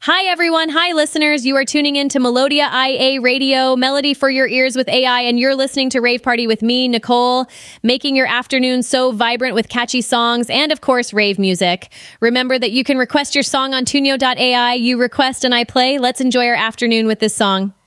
Hi, everyone. Hi, listeners. You are tuning in to Melodia IA Radio, melody for your ears with AI, and you're listening to Rave Party with me, Nicole, making your afternoon so vibrant with catchy songs and, of course, rave music. Remember that you can request your song on Tunio.ai. You request and I play. Let's enjoy our afternoon with this song.